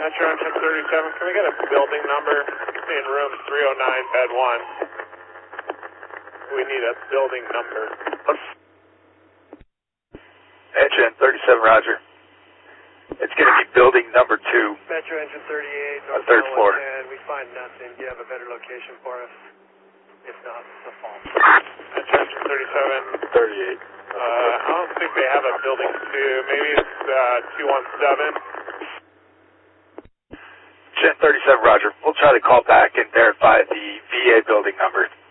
Metro Engine 37, can we get a building number in room 309, bed 1? We need a building number. Engine 37, roger. It's going to be building number 2. Metro Engine 38, on 3rd floor. And we find nothing. Do you have a better location for us? If not, it's a false. Metro Engine 37. 38. I don't think they have a building 2. Maybe it's 217. Gen 37, roger. We'll try to call back and verify the VA building number.